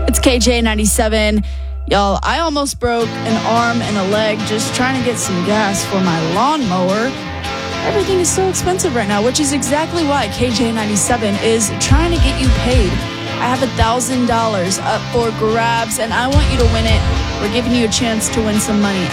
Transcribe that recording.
It's KJ97. Y'all, I almost broke an arm and a leg just trying to get some gas for my lawnmower. Everything is so expensive right now, which is exactly why KJ97 is trying to get you paid. I have $1,000 up for grabs, and I want you to win it. We're giving you a chance to win some money.